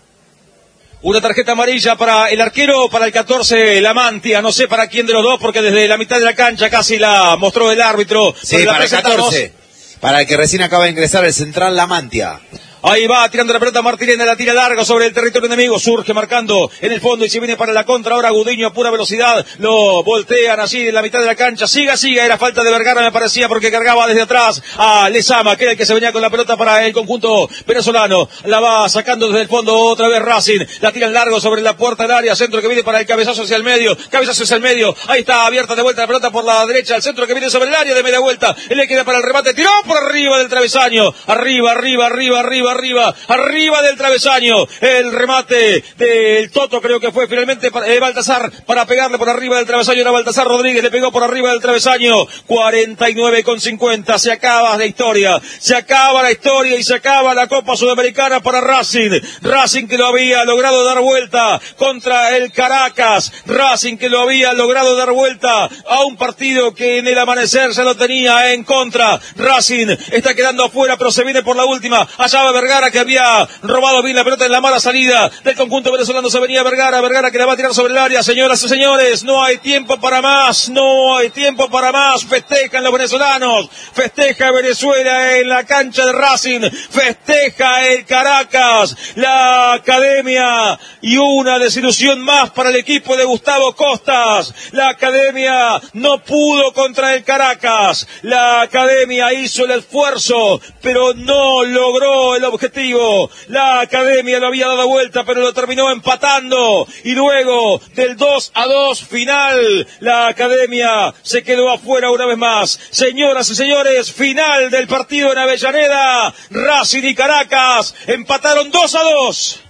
[SPEAKER 1] Una tarjeta amarilla para el arquero, para el catorce, la Mantia, no sé para quién de los dos, porque desde la mitad de la cancha casi la mostró el árbitro.
[SPEAKER 5] Sí, para el catorce, para el que recién acaba de ingresar, el central La Mantia.
[SPEAKER 1] Ahí va, tirando la pelota Martínez, la tira larga sobre el territorio enemigo, surge marcando en el fondo y se viene para la contra, ahora Gudiño a pura velocidad, lo voltean así en la mitad de la cancha, siga, siga, era falta de Vergara me parecía porque cargaba desde atrás a Lezama, que era el que se venía con la pelota para el conjunto venezolano, la va sacando desde el fondo otra vez Racing, la tira en largo sobre la puerta del área, centro que viene para el cabezazo hacia el medio, cabezazo hacia el medio, ahí está abierta de vuelta la pelota por la derecha, el centro que viene sobre el área de media vuelta, él le queda para el remate, tiró por arriba del travesaño, arriba, arriba, arriba, arriba, arriba, arriba del travesaño, el remate del Toto creo que fue finalmente para, eh, Baltasar, para pegarle por arriba del travesaño, era Baltasar Rodríguez, le pegó por arriba del travesaño, cuarenta y nueve con cincuenta, se acaba la historia, se acaba la historia y se acaba la Copa Sudamericana para Racing, Racing que lo había logrado dar vuelta contra el Caracas, Racing que lo había logrado dar vuelta a un partido que en el amanecer ya lo tenía en contra, Racing está quedando afuera pero se viene por la última, allá va Vergara que había robado bien la pelota en la mala salida del conjunto venezolano, se venía Vergara, Vergara que la va a tirar sobre el área, señoras y señores, no hay tiempo para más, no hay tiempo para más, festejan los venezolanos, festeja Venezuela en la cancha de Racing, festeja el Caracas, la academia y una desilusión más para el equipo de Gustavo Costas, la academia no pudo contra el Caracas, la academia hizo el esfuerzo pero no logró el objetivo, la academia lo había dado vuelta pero lo terminó empatando y luego del dos a dos final la academia se quedó afuera una vez más. Señoras y señores, final del partido en Avellaneda, Racing y Caracas empataron dos a dos.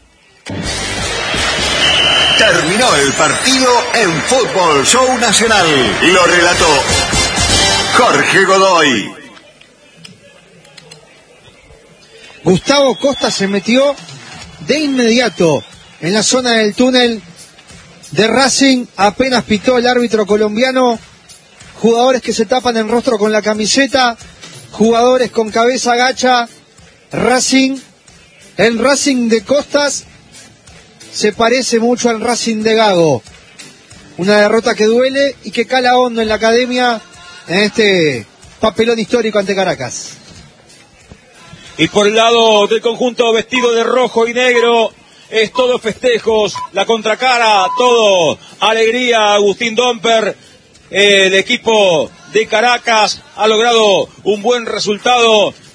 [SPEAKER 7] Terminó el partido en Fútbol Show Nacional. Lo relató Jorge Godoy.
[SPEAKER 3] Gustavo Costa se metió de inmediato en la zona del túnel de Racing, apenas pitó el árbitro colombiano, jugadores que se tapan el rostro con la camiseta, jugadores con cabeza gacha, Racing, el Racing de Costas se parece mucho al Racing de Gago, una derrota que duele y que cala hondo en la academia en este papelón histórico ante Caracas.
[SPEAKER 1] Y por el lado del conjunto vestido de rojo y negro, es todo festejos, la contracara, todo alegría. Agustín Domper, el equipo de Caracas ha logrado un buen resultado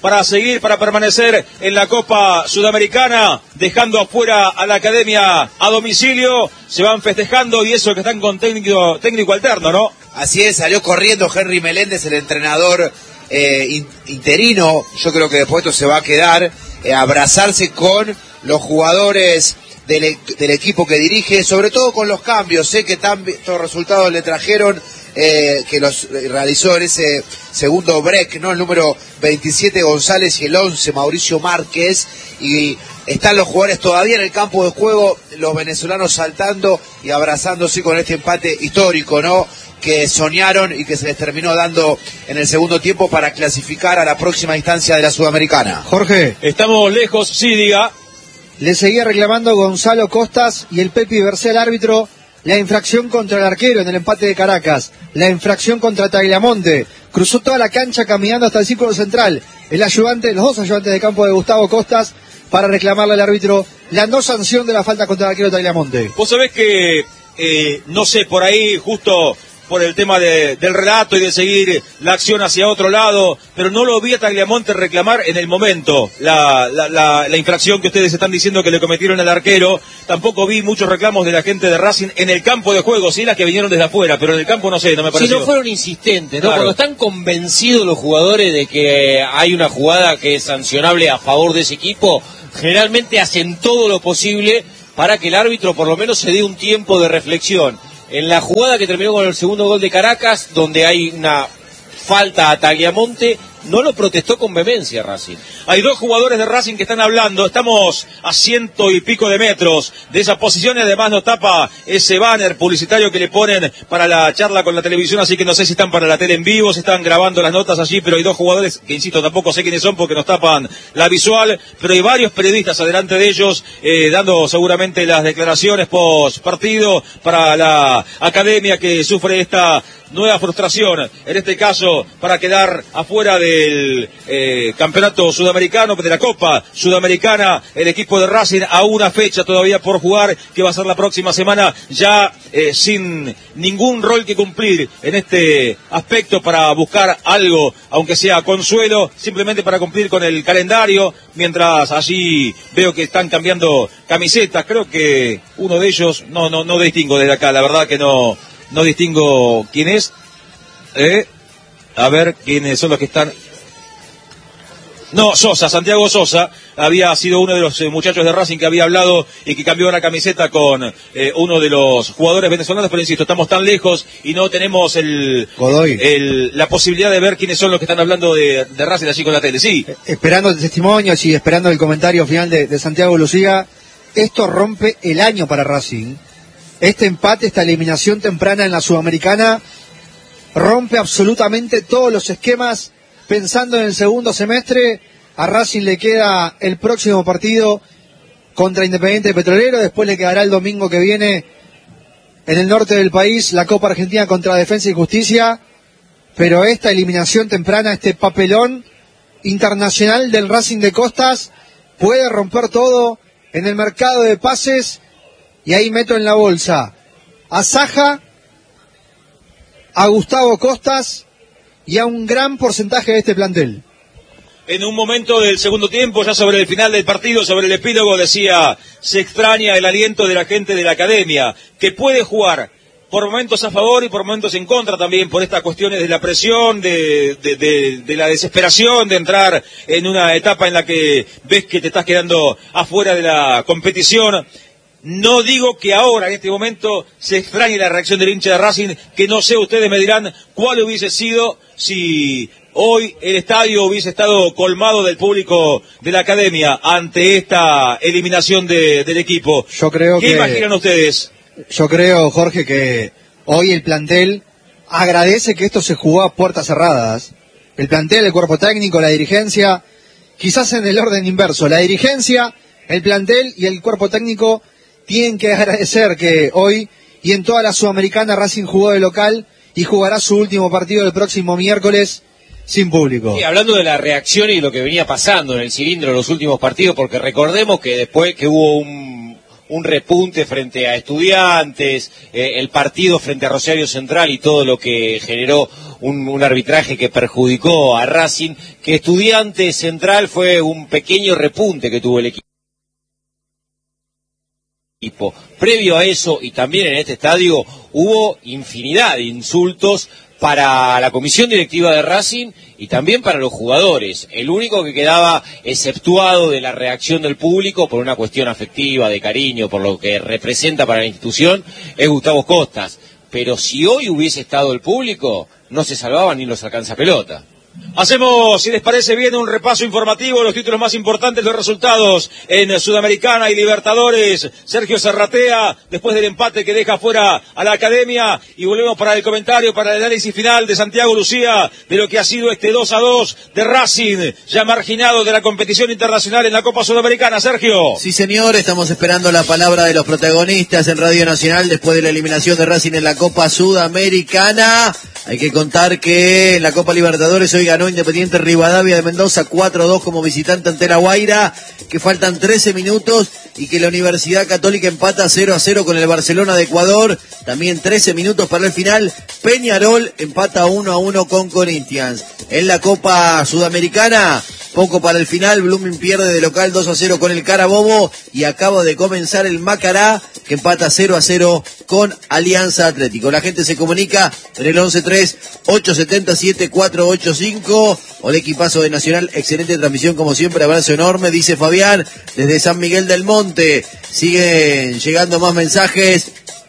[SPEAKER 1] para seguir, para permanecer en la Copa Sudamericana, dejando afuera a la Academia a domicilio. Se van festejando y eso que están con técnico, técnico alterno, ¿no?
[SPEAKER 5] Así es, salió corriendo Henry Meléndez, el entrenador eh, in, interino. Yo creo que después esto se va a quedar, eh, abrazarse con los jugadores del, del equipo que dirige, sobre todo con los cambios. Sé que tantos resultados le trajeron, eh, que los realizó en ese segundo break, ¿no? El número veintisiete González y el once Mauricio Márquez, y están los jugadores todavía en el campo de juego, los venezolanos saltando y abrazándose con este empate histórico, ¿no?, que soñaron y que se les terminó dando en el segundo tiempo para clasificar a la próxima instancia de la Sudamericana.
[SPEAKER 3] Jorge,
[SPEAKER 1] estamos lejos, sí, diga.
[SPEAKER 3] Le seguía reclamando Gonzalo Costas y el Pepi Bercé al árbitro la infracción contra el arquero en el empate de Caracas, la infracción contra Tagliamonte, cruzó toda la cancha caminando hasta el círculo central, el ayudante, los dos ayudantes de campo de Gustavo Costas, para reclamarle al árbitro la no sanción de la falta contra el arquero Tagliamonte.
[SPEAKER 1] Vos sabés que, eh, no sé, por ahí justo por el tema de, del relato y de seguir la acción hacia otro lado, pero no lo vi a Tagliamonte reclamar en el momento la, la, la, la infracción que ustedes están diciendo que le cometieron al arquero. Tampoco vi muchos reclamos de la gente de Racing en el campo de juego, sí, las que vinieron desde afuera, pero en el campo no sé, no me pareció.
[SPEAKER 2] Si no fueron insistentes, ¿no?
[SPEAKER 1] Claro.
[SPEAKER 2] Cuando están convencidos los jugadores de que hay una jugada que es sancionable a favor de ese equipo, generalmente hacen todo lo posible para que el árbitro por lo menos se dé un tiempo de reflexión. En la jugada que terminó con el segundo gol de Caracas, donde hay una falta a Tagliamonte, no lo protestó con vehemencia Racing.
[SPEAKER 1] Hay dos jugadores de Racing que están hablando, estamos a ciento y pico de metros de esa posición y además nos tapa ese banner publicitario que le ponen para la charla con la televisión, así que no sé si están para la tele en vivo, si están grabando las notas allí, pero hay dos jugadores que, insisto, tampoco sé quiénes son porque nos tapan la visual, pero hay varios periodistas adelante de ellos, eh, dando seguramente las declaraciones post partido para la academia que sufre esta nueva frustración, en este caso para quedar afuera del eh, campeonato sudamericano, de la Copa Sudamericana, el equipo de Racing a una fecha todavía por jugar, que va a ser la próxima semana, ya eh, sin ningún rol que cumplir en este aspecto para buscar algo, aunque sea consuelo, simplemente para cumplir con el calendario, mientras allí veo que están cambiando camisetas, creo que uno de ellos, no, no, no distingo desde acá, la verdad que no No distingo quién es. Eh, a ver quiénes son los que están. No, Sosa, Santiago Sosa, había sido uno de los eh, muchachos de Racing que había hablado y que cambió la camiseta con eh, uno de los jugadores venezolanos, pero insisto, estamos tan lejos y no tenemos el, el la posibilidad de ver quiénes son los que están hablando de, de Racing allí con la tele. Sí.
[SPEAKER 3] Eh, esperando el testimonio y esperando el comentario final de, de Santiago Lucía, esto rompe el año para Racing. Este empate, esta eliminación temprana en la Sudamericana, rompe absolutamente todos los esquemas. Pensando en el segundo semestre, a Racing le queda el próximo partido contra Independiente Petrolero, después le quedará el domingo que viene en el norte del país la Copa Argentina contra Defensa y Justicia, pero esta eliminación temprana, este papelón internacional del Racing de Costas, puede romper todo en el mercado de pases. Y ahí meto en la bolsa a Saja, a Gustavo Costas y a un gran porcentaje de este plantel.
[SPEAKER 1] En un momento del segundo tiempo, ya sobre el final del partido, sobre el epílogo, decía, se extraña el aliento de la gente de la academia, que puede jugar por momentos a favor y por momentos en contra también, por estas cuestiones de la presión, de, de, de, de la desesperación de entrar en una etapa en la que ves que te estás quedando afuera de la competición. No digo que ahora, en este momento, se extrañe la reacción del hincha de Racing, que no sé, ustedes me dirán cuál hubiese sido si hoy el estadio hubiese estado colmado del público de la academia ante esta eliminación de, del equipo.
[SPEAKER 3] Yo creo
[SPEAKER 1] ¿Qué
[SPEAKER 3] que,
[SPEAKER 1] imaginan ustedes?
[SPEAKER 3] Yo creo, Jorge, que hoy el plantel agradece que esto se jugó a puertas cerradas. El plantel, el cuerpo técnico, la dirigencia, quizás en el orden inverso. La dirigencia, el plantel y el cuerpo técnico tienen que agradecer que hoy y en toda la Sudamericana Racing jugó de local y jugará su último partido el próximo miércoles sin público.
[SPEAKER 2] Sí, hablando de la reacción y lo que venía pasando en el cilindro en los últimos partidos, porque recordemos que después que hubo un, un repunte frente a Estudiantes, eh, el partido frente a Rosario Central y todo lo que generó un, un arbitraje que perjudicó a Racing, que Estudiantes Central fue un pequeño repunte que tuvo el equipo. Previo a eso, y también en este estadio, hubo infinidad de insultos para la comisión directiva de Racing y también para los jugadores. El único que quedaba exceptuado de la reacción del público por una cuestión afectiva, de cariño, por lo que representa para la institución, es Gustavo Costas. Pero si hoy hubiese estado el público, no se salvaban ni los alcanzapelota.
[SPEAKER 1] Hacemos, si les parece bien, un repaso informativo de los títulos más importantes, los resultados en Sudamericana y Libertadores. Sergio Serratea, después del empate que deja fuera a la Academia, y volvemos para el comentario, para el análisis final de Santiago Lucía, de lo que ha sido este dos a dos de Racing, ya marginado de la competición internacional en la Copa Sudamericana. Sergio.
[SPEAKER 6] Sí, señor, estamos esperando la palabra de los protagonistas en Radio Nacional después de la eliminación de Racing en la Copa Sudamericana. Hay que contar que en la Copa Libertadores hoy ganó Independiente Rivadavia de Mendoza cuatro a dos como visitante ante La Guaira, que faltan trece minutos y que la Universidad Católica empata cero a cero con el Barcelona de Ecuador, también trece minutos para el final. Peñarol empata uno a uno con Corinthians. En la Copa Sudamericana, poco para el final, Blooming pierde de local dos a cero con el Carabobo y acaba de comenzar el Macará, que empata cero a cero con Alianza Atlético. La gente se comunica en el once tres ocho siete siete cuatro ocho cinco. Hola, equipazo de Nacional, excelente transmisión como siempre, abrazo enorme, dice Fabián desde San Miguel del Monte. Siguen llegando más mensajes.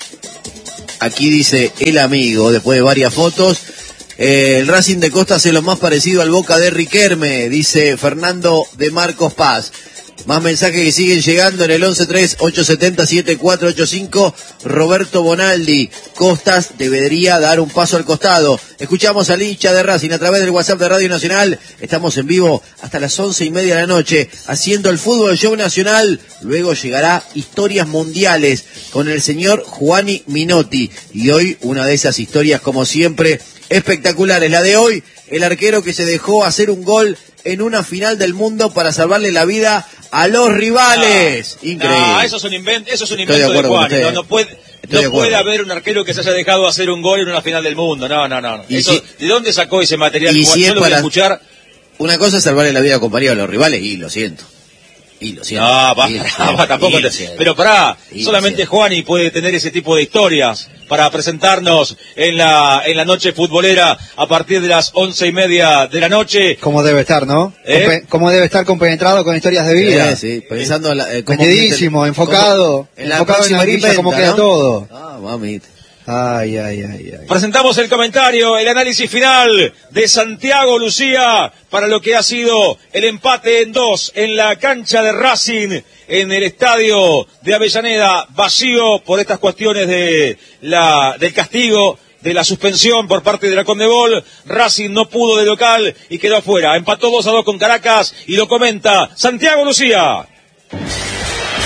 [SPEAKER 6] Aquí dice el amigo, después de varias fotos, eh, el Racing de Costas es lo más parecido al Boca de Riquelme, dice Fernando de Marcos Paz. Más mensajes que siguen llegando en el once tres ocho siete siete cuatro ocho cinco. Roberto Bonaldi, Costas debería dar un paso al costado. Escuchamos al hincha de Racing a través del WhatsApp de Radio Nacional. Estamos en vivo hasta las once y media de la noche haciendo el Fútbol Show Nacional. Luego llegará Historias Mundiales con el señor Juani Minotti. Y hoy una de esas historias, como siempre, espectaculares. La de hoy, el arquero que se dejó hacer un gol en una final del mundo para salvarle la vida a los rivales. No, increíble.
[SPEAKER 1] No, eso es un invento, eso es un invento de, de Juan. No, no puede, no puede haber un arquero que se haya dejado hacer un gol en una final del mundo. No, no, no. Eso, si, ¿de dónde sacó ese material?
[SPEAKER 6] Y si
[SPEAKER 1] Yo
[SPEAKER 6] es
[SPEAKER 1] lo
[SPEAKER 6] para
[SPEAKER 1] voy a escuchar.
[SPEAKER 6] Una cosa es salvarle la vida a compañeros a los rivales, y lo siento. Y lo siento.
[SPEAKER 1] No, va, no, tampoco te... Pero pará, solamente Juani puede tener ese tipo de historias para presentarnos en la en la noche futbolera a partir de las once y media de la noche.
[SPEAKER 3] Como debe estar, ¿no?
[SPEAKER 1] ¿Eh?
[SPEAKER 3] Como debe estar compenetrado con historias de vida.
[SPEAKER 6] Sí, sí, pensando en la, eh,
[SPEAKER 3] metidísimo, el, enfocado,
[SPEAKER 6] en la
[SPEAKER 3] enfocado en la grilla,
[SPEAKER 6] inventa,
[SPEAKER 3] como queda
[SPEAKER 6] ¿no?
[SPEAKER 3] todo.
[SPEAKER 6] Ah, mamita.
[SPEAKER 3] Ay, ay, ay, ay.
[SPEAKER 1] Presentamos el comentario, el análisis final de Santiago Lucía para lo que ha sido el empate en dos en la cancha de Racing en el estadio de Avellaneda, vacío por estas cuestiones de la del castigo, de la suspensión por parte de la Conmebol. Racing no pudo de local y quedó afuera. Empató dos a dos con Caracas y lo comenta Santiago Lucía.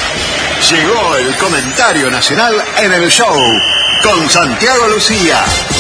[SPEAKER 7] Llegó el comentario nacional en el show con Santiago Lucía.